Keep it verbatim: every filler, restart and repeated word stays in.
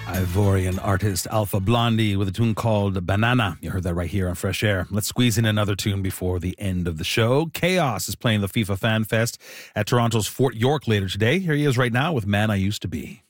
Ivorian artist Alpha Blondie with a tune called Banana. You heard that right here on Fresh Air. Let's squeeze in another tune before the end of the show. Chaos is playing the FIFA Fan Fest at Toronto's Fort York later today. Here he is right now with Man I Used to Be.